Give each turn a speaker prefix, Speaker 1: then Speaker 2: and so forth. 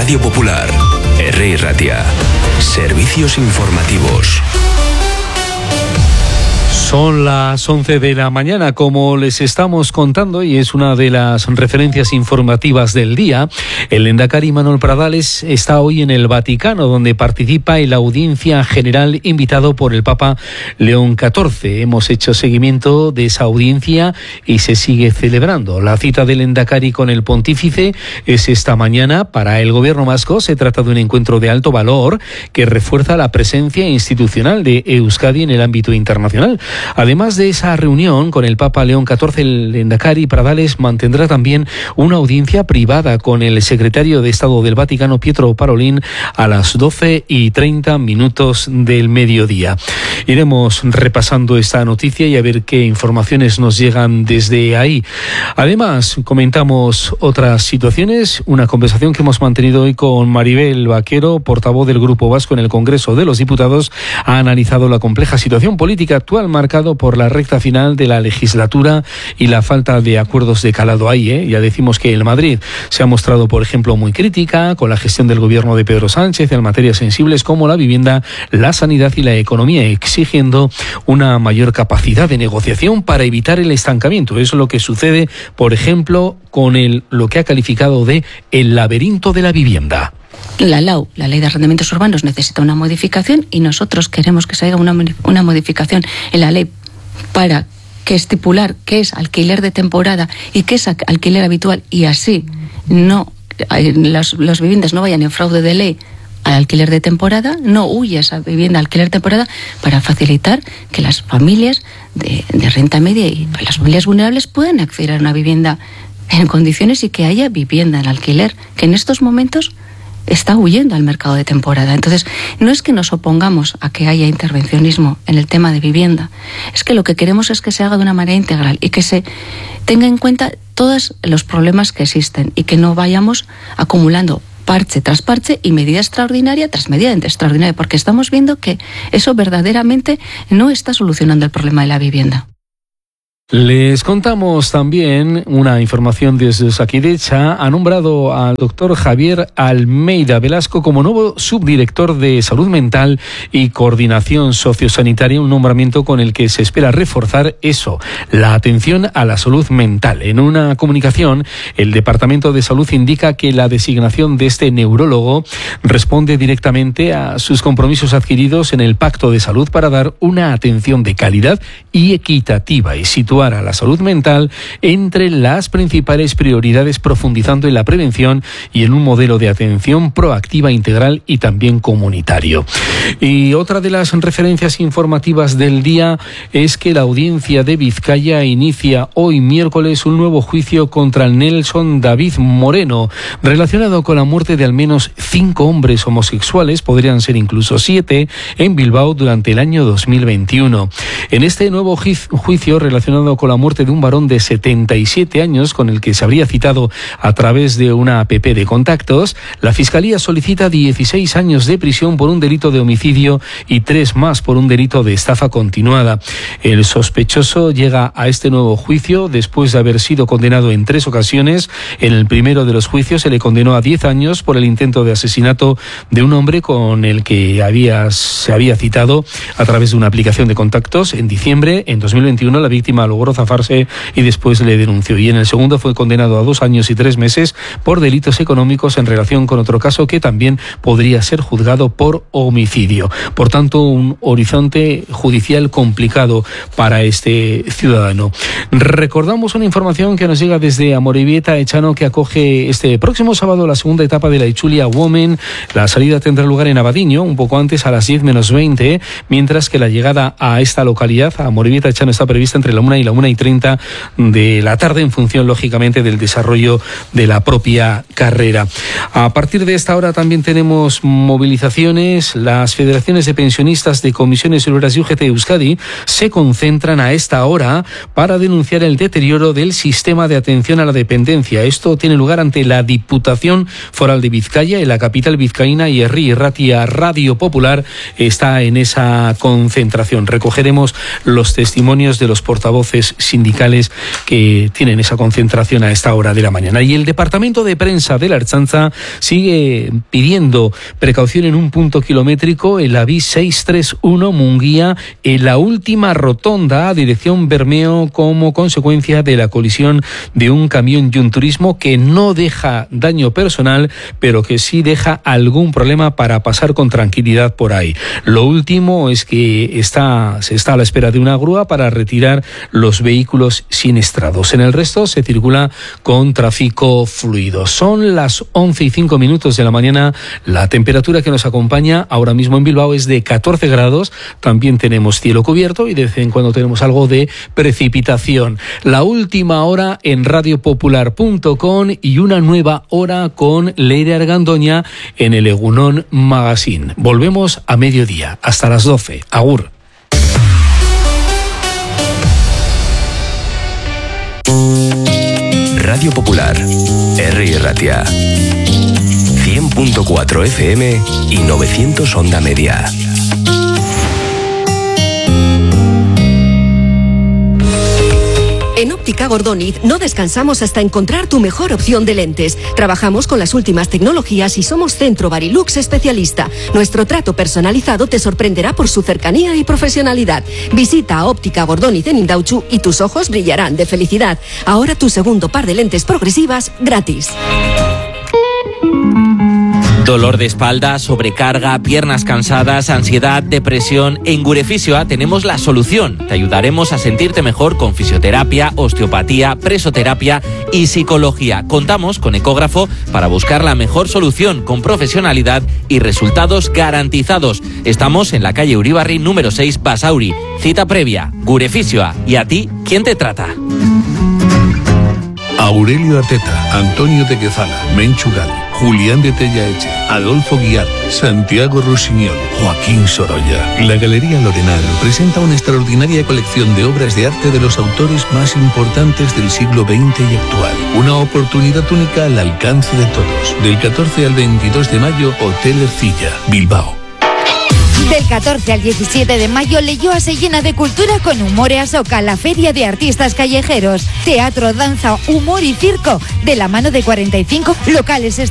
Speaker 1: Radio Popular, Herri Ratia. Servicios informativos.
Speaker 2: Son las 11 de la mañana, como les estamos contando, y es una de las referencias informativas del día. El lehendakari Manuel Pradales está hoy en el Vaticano, donde participa en la audiencia general invitado por el Papa León XIV. Hemos hecho seguimiento de esa audiencia y se sigue celebrando. La cita del lehendakari con el pontífice es esta mañana. Para el gobierno vasco se trata de un encuentro de alto valor que refuerza la presencia institucional de Euskadi en el ámbito internacional. Además de esa reunión con el Papa León XIV, el lehendakari Pradales mantendrá también una audiencia privada con el secretario de Estado del Vaticano, Pietro Parolin, a las 12:30 del mediodía. Iremos repasando esta noticia y a ver qué informaciones nos llegan desde ahí. Además, comentamos otras situaciones. Una conversación que hemos mantenido hoy con Maribel Vaquero, portavoz del Grupo Vasco en el Congreso de los Diputados, ha analizado la compleja situación política actual marcado por la recta final de la legislatura y la falta de acuerdos de calado ahí. Ya decimos que el Madrid se ha mostrado, por ejemplo, muy crítica con la gestión del gobierno de Pedro Sánchez en materias sensibles como la vivienda, la sanidad y la economía, exigiendo una mayor capacidad de negociación para evitar el estancamiento. Eso es lo que sucede, por ejemplo, con lo que ha calificado de el laberinto de la vivienda.
Speaker 3: La LAU, la Ley de Arrendamientos Urbanos, necesita una modificación y nosotros queremos que se haga una modificación en la ley para que estipular qué es alquiler de temporada y qué es alquiler habitual, y así las viviendas no vayan en fraude de ley al alquiler de temporada, no huya esa vivienda al alquiler de temporada, para facilitar que las familias de renta media y las familias vulnerables puedan acceder a una vivienda en condiciones y que haya vivienda en alquiler, que en estos momentos está huyendo al mercado de temporada. Entonces, no es que nos opongamos a que haya intervencionismo en el tema de vivienda, es que lo que queremos es que se haga de una manera integral y que se tenga en cuenta todos los problemas que existen y que no vayamos acumulando parche tras parche y medida extraordinaria tras medida extraordinaria, porque estamos viendo que eso verdaderamente no está solucionando el problema de la vivienda.
Speaker 2: Les contamos también una información desde Osakidetza. Ha nombrado al doctor Javier Almeida Velasco como nuevo subdirector de Salud Mental y Coordinación Sociosanitaria, un nombramiento con el que se espera reforzar la atención a la salud mental. En una comunicación, el Departamento de Salud indica que la designación de este neurólogo responde directamente a sus compromisos adquiridos en el Pacto de Salud para dar una atención de calidad y equitativa y situar a la salud mental entre las principales prioridades, profundizando en la prevención y en un modelo de atención proactiva, integral y también comunitario. Y otra de las referencias informativas del día es que la audiencia de Vizcaya inicia hoy miércoles un nuevo juicio contra Nelson David Moreno, relacionado con la muerte de al menos 5 hombres homosexuales, podrían ser incluso 7, en Bilbao durante el año 2021. En este nuevo juicio relacionado con la muerte de un varón de 77 años con el que se habría citado a través de una app de contactos, la Fiscalía solicita 16 años de prisión por un delito de homicidio y 3 más por un delito de estafa continuada. El sospechoso llega a este nuevo juicio después de haber sido condenado en 3 ocasiones. En el primero de los juicios se le condenó a 10 años por el intento de asesinato de un hombre con el que se había citado a través de una aplicación de contactos. En diciembre, en 2021, la víctima logró zafarse y después le denunció. Y en el segundo fue condenado a 2 años y 3 meses por delitos económicos en relación con otro caso que también podría ser juzgado por homicidio. Por tanto, un horizonte judicial complicado para este ciudadano. Recordamos una información que nos llega desde Amorebieta Echano, que acoge este próximo sábado la segunda etapa de la Itzulia Women. La salida tendrá lugar en Abadiño, un poco antes, a las 10 menos 20, mientras que la llegada a esta localidad, a Amorebieta Echano, está prevista entre la 1 y la 1:30 de la tarde, en función, lógicamente, del desarrollo de la propia carrera. A partir de esta hora también tenemos movilizaciones. Las federaciones de pensionistas de Comisiones Obreras y UGT Euskadi se concentran a esta hora para denunciar el deterioro del sistema de atención a la dependencia. Esto tiene lugar ante la Diputación Foral de Vizcaya, en la capital vizcaína, y Herri Ratia Radio Popular está en esa concentración. Recogeremos los testimonios de los portavoces portavoces sindicales que tienen esa concentración a esta hora de la mañana. Y el Departamento de Prensa de la Ertzaintza sigue pidiendo precaución en un punto kilométrico, en la B631 Munguía, en la última rotonda, dirección Bermeo, como consecuencia de la colisión de un camión y un turismo que no deja daño personal, pero que sí deja algún problema para pasar con tranquilidad por ahí. Lo último es que se está a la espera de una grúa para retirar los vehículos siniestrados. En el resto se circula con tráfico fluido. Son las 11:05 de la mañana. La temperatura que nos acompaña ahora mismo en Bilbao es de 14 grados. También tenemos cielo cubierto y de vez en cuando tenemos algo de precipitación. La última hora en radiopopular.com y una nueva hora con Leire Argandoña en el Egunon Magazine. Volvemos a mediodía, hasta las 12. Agur.
Speaker 1: Radio Popular, R. Ratia, 100.4 FM y 900 onda media.
Speaker 4: En Óptica Gordoniz no descansamos hasta encontrar tu mejor opción de lentes. Trabajamos con las últimas tecnologías y somos Centro Barilux especialista. Nuestro trato personalizado te sorprenderá por su cercanía y profesionalidad. Visita a Óptica Gordoniz en Indautxu y tus ojos brillarán de felicidad. Ahora tu segundo par de lentes progresivas gratis.
Speaker 5: Dolor de espalda, sobrecarga, piernas cansadas, ansiedad, depresión. En Gurefisioa tenemos la solución. Te ayudaremos a sentirte mejor con fisioterapia, osteopatía, presoterapia y psicología. Contamos con ecógrafo para buscar la mejor solución con profesionalidad y resultados garantizados. Estamos en la calle Uribarri número 6, Basauri. Cita previa, Gurefisioa. ¿Y a ti, quién te trata?
Speaker 6: Aurelio Arteta, Antonio de Quezala, Menchu Gali, Julián de Tellaeche, Adolfo Guiar, Santiago Rusiñol, Joaquín Sorolla. La Galería Lorenal presenta una extraordinaria colección de obras de arte de los autores más importantes del siglo XX y actual. Una oportunidad única al alcance de todos. Del 14 al 22 de mayo, Hotel Ercilla, Bilbao.
Speaker 7: Del 14 al 17 de mayo, Leioa se llena de cultura con Humore Asoca, la feria de artistas callejeros. Teatro, danza, humor y circo, de la mano de 45 locales